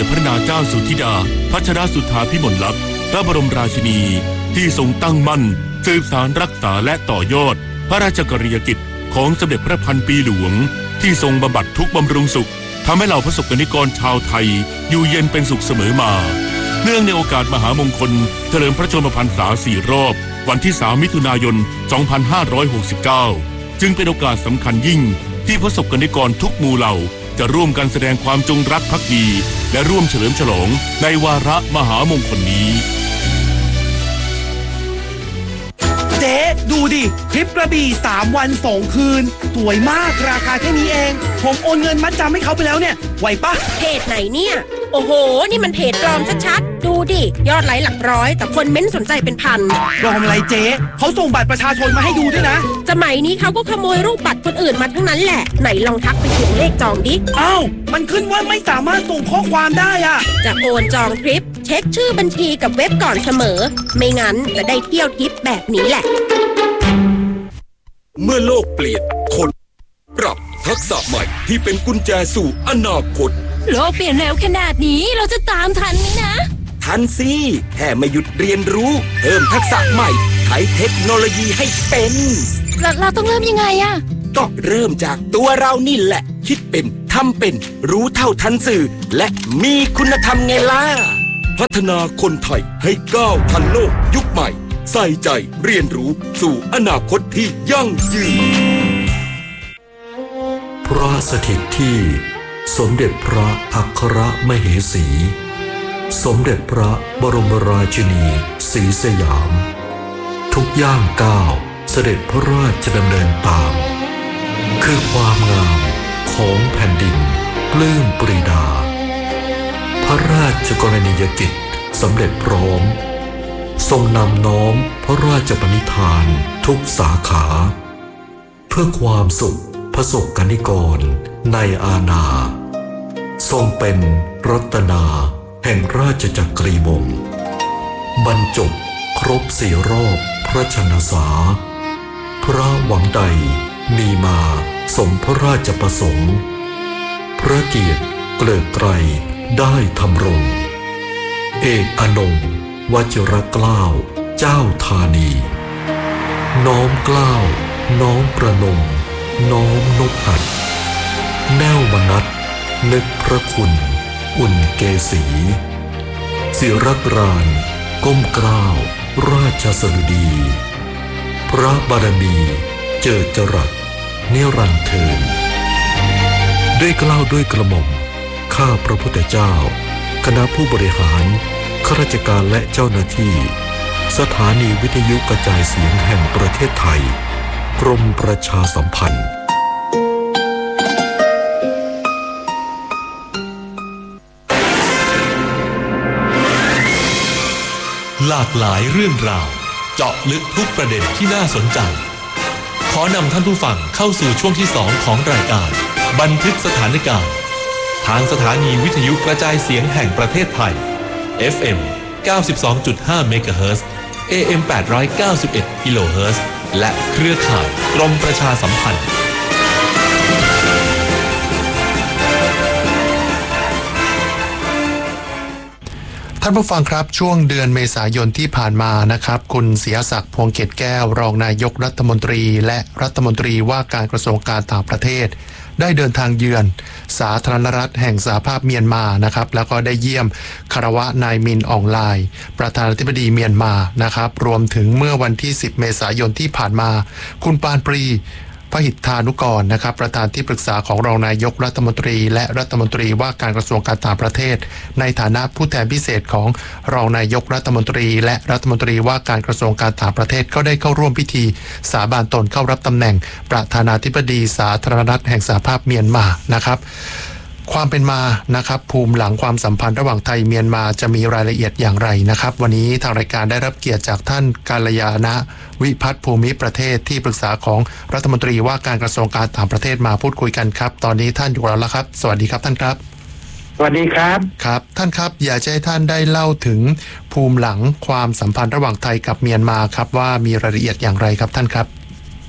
ด็จพระนางเจ้าสุธิดาพัชรสุทธาภิมลลักษณ์พระบรมราชินีที่ทรงตั้งมั่นสืบสานรักษาและต่อยอดพระราชกรณียกิจของสมเด็จพระพันปีหลวงที่ทรงบำบัดทุกข์บำรุงสุขทำให้เหล่าประสบกนิกรชาวไทยอยู่เย็นเป็นสุขเสมอมาเนื่องในโอกาสมหามงคลเฉลิมพระชนมพรรษา4 รอบวันที่3 มิถุนายน 2569จึงเป็นโอกาสสำคัญยิ่งที่ประสบกนิกรทุกหมู่เหล่าจะร่วมกันแสดงความจงรักภักดีและร่วมเฉลิมฉลองในวาระมหามงคลนี้เจ๊ดูดิทริปกระบี่3 วัน 2 คืนสวยมากราคาแค่นี้เองผมโอนเงินมัดจำให้เขาไปแล้วเนี่ยไหวปะเพจไหนเนี่ยโอ้โหนี่มันเพจปลอมชัดๆดูดิยอดไลค์หลักร้อยแต่คนเม้นสนใจเป็นพันปลอมอะไรเจ๊เขาส่งบัตรประชาชนมาให้ดูด้วยนะสมัยนี้เขาก็ขโมยรูปบัตรคนอื่นมาทั้งนั้นแหละไหนลองทักไปถึงเลขจองดิอ้าวมันขึ้นว่าไม่สามารถส่งข้อความได้อะจะโอนจองทริปเช็คชื่อบัญชีกับเว็บก่อนเสมอไม่งั้นจะได้เที่ยวทริปแบบนี้แหละเมื่อโลกเปลี่ยนคนปรับทักษะใหม่ที่เป็นกุญแจสู่อนาคตโลกเปลี่ยนเร็วขนาดนี้เราจะตามทันไหมนะทันสิแค่ไม่หยุดเรียนรู้เพิ่มทักษะใหม่ใช้เทคโนโลยีให้เป็นเราต้องเริ่มยังไงอะก็เริ่มจากตัวเรานี่แหละคิดเป็นทำเป็นรู้เท่าทันสื่อและมีคุณธรรมไงล่ะพัฒนาคนไทยให้ก้าวทันโลกยุคใหม่ใส่ใจเรียนรู้สู่อนาคตที่ยั่งยืนพระสถิตที่สมเด็จพระอัครมเหสี สมเด็จพระบรมราชินีศรีสยามทุกย่างก้าวเสด็จพระราชดำเนินตามคือความงามของแผ่นดินปลื้มปรีดาพระราชกรณียกิจสำเร็จพร้อมทรงนำน้อมพระราชปณิธานทุกสาขาเพื่อความสุขประสบกนิกรในอาณาทรงเป็นรัตนาแห่งราชจักรีวงศ์บรรจบครบ4 รอบพระชนสาพระหวังใดมีมาสมพระราชประสงค์พระเกียรติเกลิกไกรได้ทำรงเอกอนงค์วชิรเกล้าเจ้าธานีน้อมเกล้าน้อมประนมน้อมนบหัดแน่วมนัสนึกพระคุณอุ่นเกษีศิรกรานก้มเกล้าราชสดุดีพระบารมีเจิดจรัสนิรันดร์เทินด้วยเกล้าด้วยกระหม่อมข้าพระพุทธเจ้าคณะผู้บริหารข้าราชการและเจ้าหน้าที่สถานีวิทยุกระจายเสียงแห่งประเทศไทยกรมประชาสัมพันธ์หลากหลายเรื่องราวเจาะลึกทุกประเด็นที่น่าสนใจขอนำท่านผู้ฟังเข้าสู่ช่วงที่2ของรายการบันทึกสถานการณ์ทางสถานีวิทยุกระจายเสียงแห่งประเทศไทย FM 92.5 เมกะเฮิรตซ์ AM 891 กิโลเฮิรตซ์และเครือข่ายกรมประชาสัมพันธ์ท่านผู้ฟังครับช่วงเดือนเมษายนที่ผ่านมานะครับคุณศรีศักดิ์พวงเกตแก้วรองนายกรัฐมนตรีและรัฐมนตรีว่าการกระทรวงการต่างประเทศได้เดินทางเยือนสาธารณรัฐแห่งสหภาพเมียนมานะครับแล้วก็ได้เยี่ยมคารวะนายมินอองไลน์ประธานาธิบดีเมียนมานะครับรวมถึงเมื่อวันที่10 เมษายนที่ผ่านมาคุณปานปรีพหิทธานุกรนะครับประธานที่ปรึกษาของรองนายกรัฐมนตรีและรัฐมนตรีว่าการกระทรวงการต่างประเทศในฐานะผู้แทนพิเศษของรองนายกรัฐมนตรีและรัฐมนตรีว่าการกระทรวงการต่างประเทศก็ได้เข้าร่วมพิธีสาบานตนเข้ารับตำแหน่งประธานาธิบดีสาธารณรัฐแห่งสหภาพเมียนมานะครับความเป็นมานะครับภูมิหลังความสัมพันธ์ระหว่างไทยเมียนมาจะมีรายละเอียดอย่างไรนะครับวันนี้ทางรายการได้รับเกียรติจากท่านกาลยานะวิพัฒน์ภูมิประเทศที่ปรึกษาของรัฐมนตรีว่าการกระทรวงการต่างประเทศมาพูดคุยกันครับตอนนี้ท่านอยู่แล้วครับสวัสดีครับท่านครับสวัสดีครับครับท่านครับอยากให้ท่านได้เล่าถึงภูมิหลังความสัมพันธ์ระหว่างไทยกับเมียนมาครับว่ามีรายละเอียดอย่างไรครับท่านครับ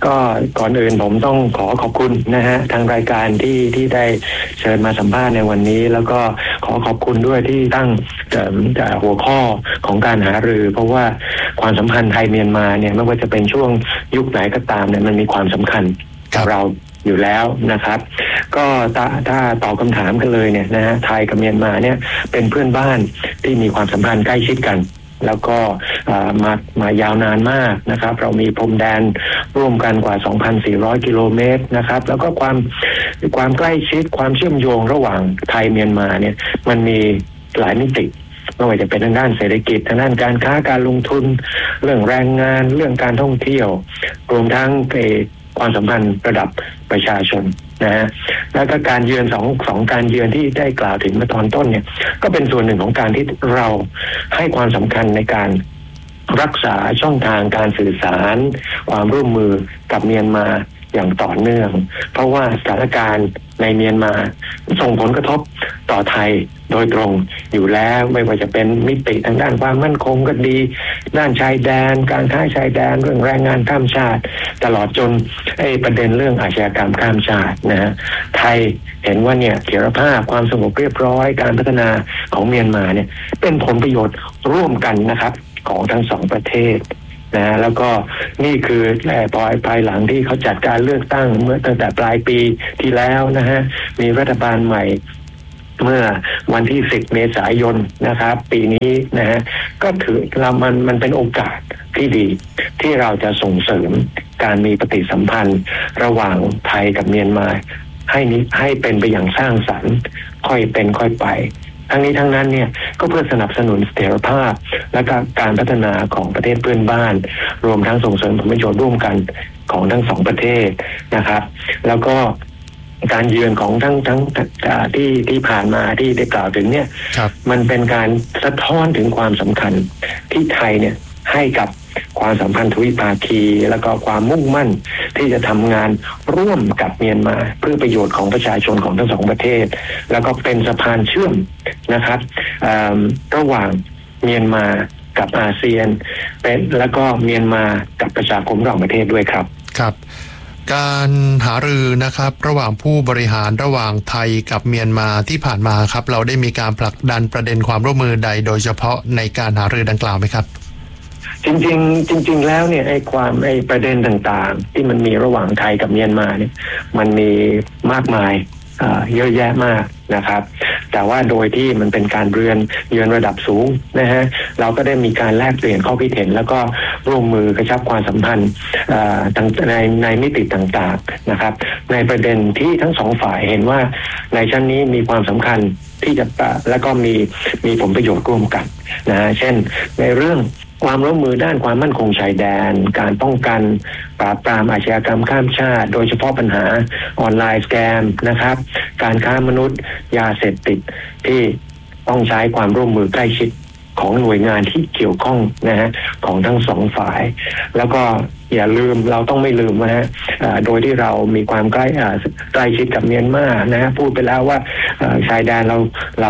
ก็ก่อนอื่นผมต้องขอบคุณนะฮะทางรายการที่ได้เชิญมาสัมภาษณ์ในวันนี้แล้วก็ขอบคุณด้วยที่ตั้งหัวข้อของการหารือเพราะว่าความสัมพันธ์ไทยเมียนมาเนี่ยไม่ว่าจะเป็นช่วงยุคไหนก็ตามเนี่ยมันมีความสำคัญกับเราอยู่แล้วนะครับก็ถ้าตอบคำถามกันเลยเนี่ยนะฮะไทยกับเมียนมาเนี่ยเป็นเพื่อนบ้านที่มีความสัมพันธ์ใกล้ชิดกันแล้วก็มายาวนานมากนะครับเรามีพรมแดนร่วมกันกว่า 2,400 กิโลเมตรนะครับแล้วก็ความใกล้ชิดความเชื่อมโยงระหว่างไทยเมียนมาเนี่ยมันมีหลายมิติไม่ว่าจะเป็นทางด้านเศรษฐกิจทางด้านการค้าการลงทุนเรื่องแรงงานเรื่องการท่องเที่ยวรวมทั้งความสัมพันธ์ระดับประชาชนนะฮะแล้วก็การเยือนสองการเยือนที่ได้กล่าวถึงเมื่อตอนต้นเนี่ยก็เป็นส่วนหนึ่งของการที่เราให้ความสำคัญในการรักษาช่องทางการสื่อสารความร่วมมือกับเมียนมาอย่างต่อเนื่องเพราะว่าสถานการณ์ในเมียนมาส่งผลกระทบต่อไทยโดยตรงอยู่แล้วไม่ว่าจะเป็นมิติทางด้านความมั่นคงก็ดีด้านชายแดนการค้าชายแดนเรื่องแรงงานข้ามชาติตลอดจนประเด็นเรื่องอาชญากรรมข้ามชาตินะฮะไทยเห็นว่าเนี่ยเสถียรภาพความสงบเรียบร้อยการพัฒนาของเมียนมาเนี่ยเป็นผลประโยชน์ร่วมกันนะครับของทั้งสองประเทศนะแล้วก็นี่คือภายหลังที่เขาจัดการเลือกตั้งเมื่อตั้งแต่ปลายปีที่แล้วนะฮะมีรัฐบาลใหม่เมื่อวันที่10 เมษายนนะครับปีนี้นะฮะก็ถือมันเป็นโอกาสที่ดีที่เราจะส่งเสริมการมีปฏิสัมพันธ์ระหว่างไทยกับเมียนมาให้เป็นไปอย่างสร้างสรรค์ค่อยเป็นค่อยไปทั้งนี้ทั้งนั้นเนี่ยก็เพื่อสนับสนุนเสถียรภาพและการพัฒนาของประเทศเพื่อนบ้านรวมทั้งส่งเสริมผลประโยชน์ร่วมกันของทั้งสองประเทศนะครับแล้วก็การเยือนของทั้งที่ผ่านมาที่ได้กล่าวถึงเนี่ยมันเป็นการสะท้อนถึงความสำคัญที่ไทยเนี่ยให้กับความสัมพันธ์ทวิภาคีแล้วก็ความมุ่งมั่นที่จะทำงานร่วมกับเมียนมาเพื่อประโยชน์ของประชาชนของทั้งสองประเทศแล้วก็เป็นสะพานเชื่อมนะครับระหว่างเมียนมากับอาเซียนเป็นแล้วก็เมียนมากับประชาคมระหว่างประเทศด้วยครับครับการหารือนะครับระหว่างผู้บริหารระหว่างไทยกับเมียนมาที่ผ่านมาครับเราได้มีการผลักดันประเด็นความร่วมมือใดโดยเฉพาะในการหารือดังกล่าวไหมครับจริงแล้วเนี่ยประเด็นต่างๆที่มันมีระหว่างไทยกับเมียนมาเนี่ยมันมีมากมายเยอะแยะมากนะครับแต่ว่าโดยที่มันเป็นการเยือนระดับสูงนะฮะเราก็ได้มีการแลกเปลี่ยนข้อคิดเห็นแล้วก็ร่วมมือกระชับความสัมพันธ์ในมิติต่างๆนะครับในประเด็นที่ทั้งสองฝ่ายเห็นว่าในชั้นนี้มีความสำคัญที่จะแล้วก็มีผลประโยชน์ร่วมกันนะเช่นในเรื่องความร่วมมือด้านความมั่นคงชายแดนการป้องกันปราบปรามอาชญากรรมข้ามชาติโดยเฉพาะปัญหาออนไลน์สแกมนะครับการค้ามนุษย์ยาเสพติดที่ต้องใช้ความร่วมมือใกล้ชิดของหน่วยงานที่เกี่ยวข้องนะฮะของทั้งสองฝ่ายแล้วก็อย่าลืมเราต้องไม่ลืมนะฮะโดยที่เรามีความใกล้ชิดกับเมียนมานะฮะพูดไปแล้วว่าชายแดนเรา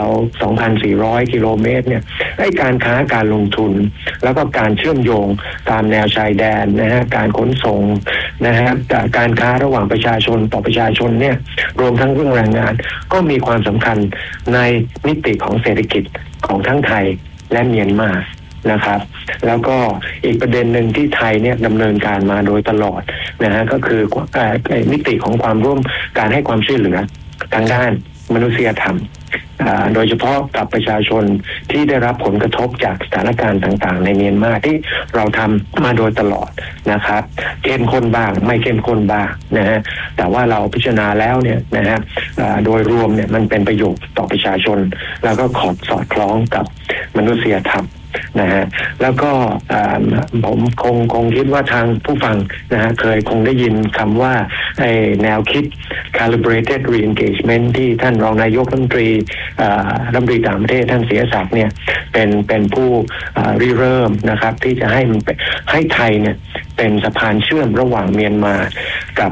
2,400 กิโลเมตรเนี่ยการค้าการลงทุนแล้วก็การเชื่อมโยงตามแนวชายแดนนะฮะการขนส่งนะฮะการค้าระหว่างประชาชนต่อประชาชนเนี่ยรวมทั้งเรื่องแรงงานก็มีความสำคัญในมิติของเศรษฐกิจของทั้งไทยและเมียนมานะครับแล้วก็อีกประเด็นหนึ่งที่ไทยเนี่ยดำเนินการมาโดยตลอดนะฮะก็คือมิติของความร่วมการให้ความช่วยเหลือทางด้านมนุษยธรรมโดยเฉพาะกับประชาชนที่ได้รับผลกระทบจากสถานการณ์ต่างๆในเมียนมาที่เราทำมาโดยตลอดนะครับเข้มข้นบ้างไม่เข้มข้นบ้างนะฮะแต่ว่าเราพิจารณาแล้วเนี่ยนะฮะโดยรวมเนี่ยมันเป็นประโยชน์ต่อประชาชนแล้วก็สอดคล้องกับมนุษยธรรมนะฮะแล้วก็ผมคงคิดว่าทางผู้ฟังนะฮะคงได้ยินคำว่าแนวคิด calibrated re-engagement ที่ท่านรองนายกรัฐมนตรีต่างประเทศท่านเสียศักดิ์เนี่ยเป็นผู้ริเริ่มนะครับที่จะให้ไทยเนี่ยเป็นสะพานเชื่อมระหว่างเมียนมากับ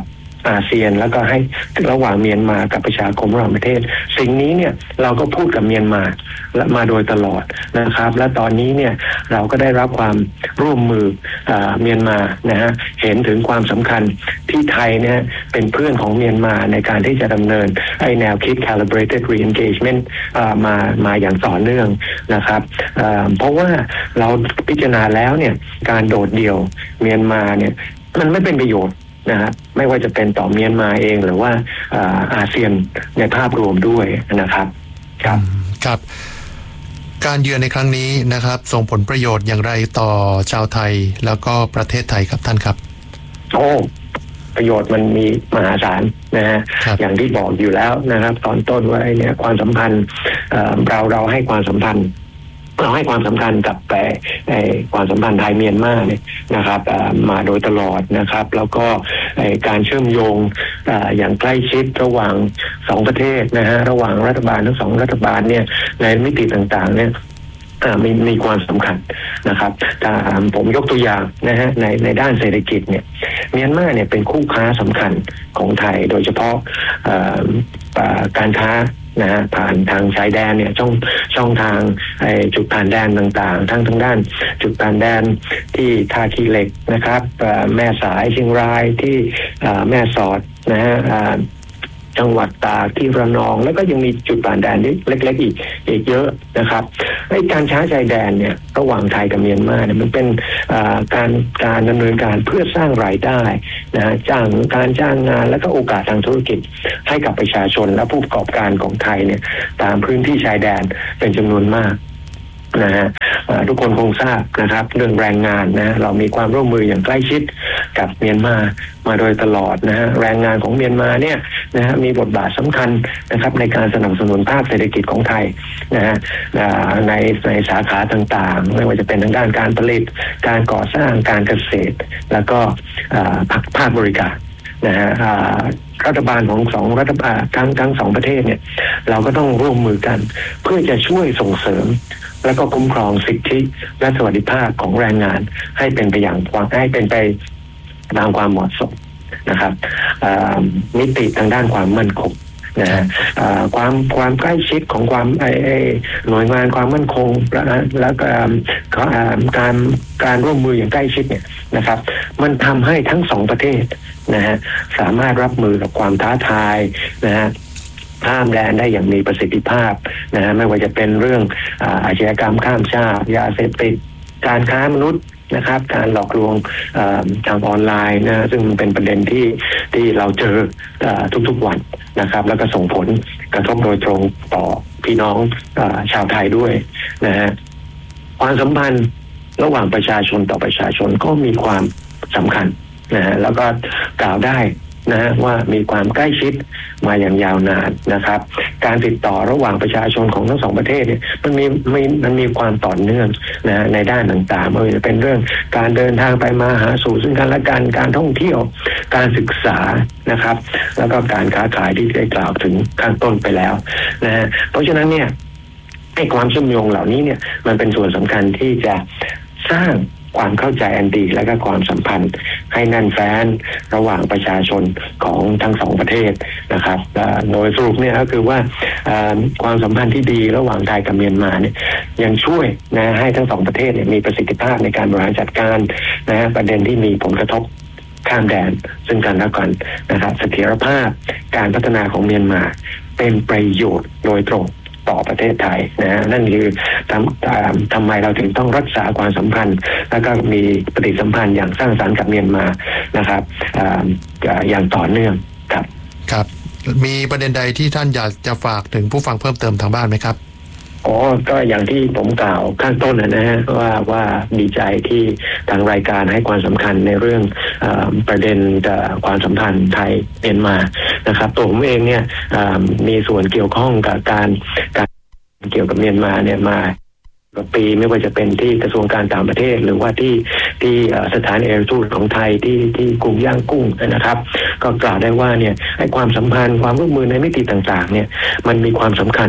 อาเซียนแล้วก็ให้ระหว่างเมียนมากับประชาคมระหว่างประเทศสิ่งนี้เนี่ยเราก็พูดกับเมียนมาและมาโดยตลอดนะครับและตอนนี้เนี่ยเราก็ได้รับความร่วมมือเมียนมานะฮะเห็นถึงความสำคัญที่ไทยเนี่ยเป็นเพื่อนของเมียนมาในการที่จะดำเนินไอ้แนวคิด calibrated re-engagement มาอย่างต่อเนื่องนะครับเพราะว่าเราพิจารณาแล้วเนี่ยการโดดเดี่ยวเมียนมาเนี่ยมันไม่เป็นประโยชน์นะครับไม่ว่าจะเป็นต่อเมียนมาเองหรือว่าอาเซียนในภาพรวมด้วยนะครับครับการเยือนในครั้งนี้นะครับส่งผลประโยชน์อย่างไรต่อชาวไทยแล้วก็ประเทศไทยครับท่านครับประโยชน์มันมีมหาศาลนะฮะอย่างที่บอกอยู่แล้วนะครับตอนต้นว่าเนี่ยความสัมพันธ์เราให้ความสัมพันธ์กับความสัมพันธ์ไทยเมียนมาเนี่ยนะครับมาโดยตลอดนะครับแล้วก็การเชื่อมโยงอย่างใกล้ชิดระหว่าง2ประเทศนะฮะระหว่างรัฐบาลทั้ง2รัฐบาลเนี่ยในมิติต่างๆเนี่ยมีความสำคัญนะครับผมยกตัวอย่างนะฮะในด้านเศรษฐกิจเนี่ยเมียนมาเนี่ยเป็นคู่ค้าสำคัญของไทยโดยเฉพาะการค้านะฮะผ่านทางชายแดนเนี่ยช่องทางจุดผ่านแดนต่างๆทั้งด้านจุดผ่านแดนที่ท่าขี้เหล็กนะครับแม่สายเชียงรายที่แม่สอดนะฮะจังหวัดตากที่ระนองแล้วก็ยังมีจุดผ่านแดนเล็กๆอีกเยอะนะครับการช้าชายแดนเนี่ยระหว่างไทยกับเมียนมาเนี่ยมันเป็นการดำเนินการเพื่อสร้างรายได้นะจ้างงานแล้วก็โอกาสทางธุรกิจให้กับประชาชนและผู้ประกอบการของไทยเนี่ยตามพื้นที่ชายแดนเป็นจำนวนมากนะฮะทุกคนคงทราบนะครับเรื่องแรงงานนะเรามีความร่วมมืออย่างใกล้ชิดกับเมียนมาโดยตลอดนะฮะแรงงานของเมียนมาเนี่ยนะฮะมีบทบาทสำคัญนะครับในการสนับสนุนภาคเศรษฐกิจของไทยนะฮะในสาขาต่างๆไม่ว่าจะเป็นทางด้านการผลิตการก่อสร้างการเกษตรแล้วก็ภาคบริการนะฮะรัฐบาลของรัฐบาลทั้งสองประเทศเนี่ยเราก็ต้องร่วมมือกันเพื่อจะช่วยส่งเสริมและก็คุ้มครองสิทธิและสวัสดิภาพของแรงงานให้เป็นไปตามความเหมาะสมนะครับมิติทางด้านความมั่นคงนะฮะความใกล้ชิดของความหน่วยงานความมั่นคงแล้วก็การร่วมมืออย่างใกล้ชิดเนี่ยนะครับมันทำให้ทั้งสองประเทศนะฮะสามารถรับมือกับความท้าทายนะฮะข้ามแดนได้อย่างมีประสิทธิภาพนะฮะไม่ว่าจะเป็นเรื่องอาชญากรรมข้ามชาติยาเสพติดการค้ามนุษย์นะครับการหลอกลวงทางออนไลน์นะซึ่งเป็นประเด็นที่เราเจอทุกวันนะครับแล้วก็ส่งผลกระทบโดยตรงต่อพี่น้องชาวไทยด้วยนะฮะความสัมพันธ์ระหว่างประชาชนต่อประชาชนก็มีความสำคัญนะฮะแล้วก็กล่าวได้นะฮะว่ามีความใกล้ชิดมาอย่างยาวนานนะครับการติดต่อระหว่างประชาชนของทั้งสองประเทศเนี่ยมันมีความต่อเนื่องนะในด้านต่างๆไม่ว่าจะเป็นเรื่องการเดินทางไปมาหาสู่ซึ่งกันและกันการท่องเที่ยวการศึกษานะครับแล้วก็การค้าขายที่ได้กล่าวถึงข้างต้นไปแล้วนะฮะเพราะฉะนั้นเนี่ยให้ความเชื่อมโยงเหล่านี้เนี่ยมันเป็นส่วนสำคัญที่จะสร้างความเข้าใจอันดีและก็ความสัมพันธ์ให้แน่นแฟ้นระหว่างประชาชนของทั้งสองประเทศนะครับโดยสรุปเนี่ยก็คือว่าความสัมพันธ์ที่ดีระหว่างไทยกับเมียนมาเนี่ยยังช่วยนะให้ทั้งสองประเทศเนี่ยมีประสิทธิภาพในการบริหารจัดการนะประเด็นที่มีผลกระทบข้ามแดนซึ่งกันและกันนะครับเสถียรภาพการพัฒนาของเมียนมาเป็นประโยชน์โดยตรงต่อประเทศไทยนะนั่นคือทำไมเราถึงต้องรักษาความสัมพันธ์แล้วก็มีปฏิสัมพันธ์อย่างสร้างสรรค์กับเมียนมานะครับอย่างต่อเนื่องครับมีประเด็นใดที่ท่านอยากจะฝากถึงผู้ฟังเพิ่มเติมทางบ้านไหมครับก็อย่างที่ผมกล่าวข้างต้นนะฮะว่าดีใจที่ทางรายการให้ความสำคัญในเรื่องประเด็นความสัมพันธ์ไทยเมียนมานะครับตัวผมเองเนี่ยมีส่วนเกี่ยวข้องกับการเกี่ยวกับเมียนมาเนี่ยมาปีไม่ว่าจะเป็นที่กระทรวงการต่างประเทศหรือว่าที่สถานเอกอัครราชทูตของไทยที่กรุงย่างกุ้งนะครับก็กล่าวได้ว่าเนี่ยให้ความสัมพันธ์ความร่วมมือในมิติต่างๆเนี่ยมันมีความสำคัญ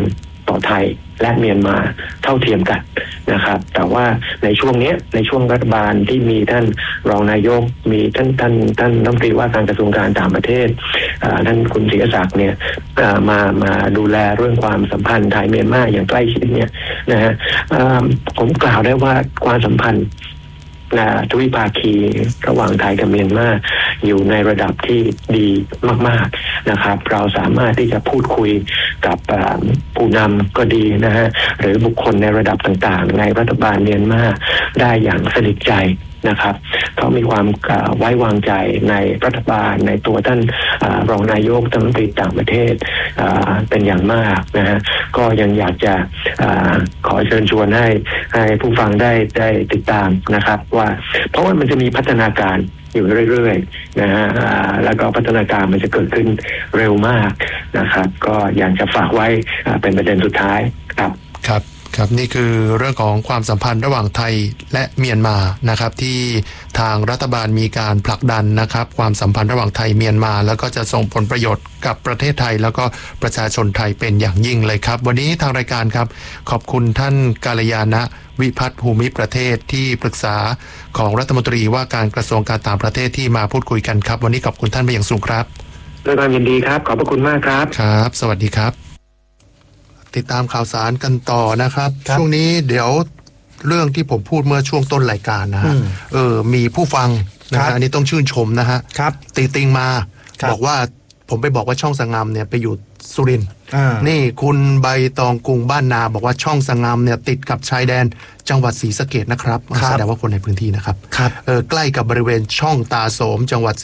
ต่อไทยและเมียนมาเท่าเทียมกันนะครับแต่ว่าในช่วงนี้ในช่วงรัฐบาลที่มีท่านรองนายกมีท่านรัฐมนตรีว่าการกระทรวงการต่างประเทศท่านคุณศิรศักดิ์เนี่ยมาดูแลเรื่องความสัมพันธ์ไทยเมียนมาอย่างใกล้ชิดเนี่ยนะฮะผมกล่าวได้ว่าความสัมพันธ์ทวิภาคีระหว่างไทยกับเมียนมาอยู่ในระดับที่ดีมากๆนะครับเราสามารถที่จะพูดคุยกับผู้นำก็ดีนะฮะหรือบุคคลในระดับต่างๆในรัฐบาลเมียนมาได้อย่างสนิทใจนะครับเขามีความไว้วางใจในรัฐบาลในตัวท่านรองนายกรัฐมนตรีต่างประเทศเป็นอย่างมากนะฮะก็ยังอยากจะขอเชิญชวนให้ผู้ฟังได้ติดตามนะครับว่าเพราะว่ามันจะมีพัฒนาการอยู่เรื่อยๆนะฮะแล้วก็พัฒนาการมันจะเกิดขึ้นเร็วมากนะครับก็อยากจะฝากไว้เป็นประเด็นสุดท้ายครับครับนี่คือเรื่องของความสัมพันธ์ระหว่างไทยและเมียนมานะครับที่ทางรัฐบาลมีการผลักดันนะครับความสัมพันธ์ระหว่างไทยเมียนมาแล้วก็จะส่งผลประโยชน์กับประเทศไทยแล้วก็ประชาชนไทยเป็นอย่างยิ่งเลยครับวันนี้ทางรายการครับขอบคุณท่านกาลยานะวิพัฒน์ภูมิประเทศที่ปรึกษาของรัฐมนตรีว่าการกระทรวงการต่างประเทศที่มาพูดคุยกันครับวันนี้ขอบคุณท่านเป็นอย่างสูงครับด้วยความยินดีครับขอบพระคุณมากครับครับสวัสดีครับติดตามข่าวสารกันต่อนะครับช่วงนี้เดี๋ยวเรื่องที่ผมพูดเมื่อช่วงต้นรายการนะฮะมีผู้ฟังนะฮะอันนี้ต้องชื่นชมนะฮะตีติงมาบอกว่าผมไปบอกว่าช่องสงามเนี่ยไปอยู่สุรินทร์นี่คุณใบตองกรุงบ้านนาบอกว่าช่องสงามเนี่ยติดกับชายแดนจังหวัดศรีสะเกษนะครับแสดงว่าคนในพื้นที่นะครับใกล้กับบริเวณช่องตาโสมจังหวัด